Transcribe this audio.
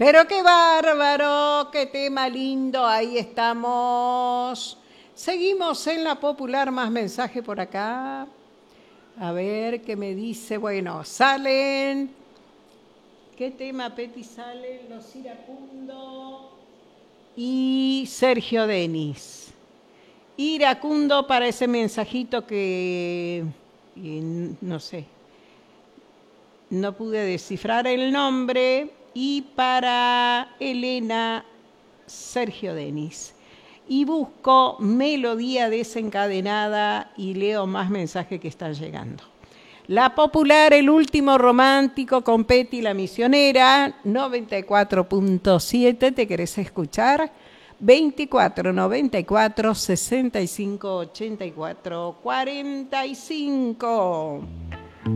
Pero qué bárbaro, qué tema lindo, ahí estamos. Seguimos en la popular, más mensaje por acá. A ver qué me dice. Bueno, salen. ¿Qué tema, Peti? Salen los Iracundo y Sergio Denis. Iracundo para ese mensajito que no sé, no pude descifrar el nombre. Y para Elena, Sergio Denis. Y busco melodía desencadenada y leo más mensajes que están llegando. La popular, el último romántico con Peti la misionera, 94.7, ¿te querés escuchar? 24 94 65 84 45.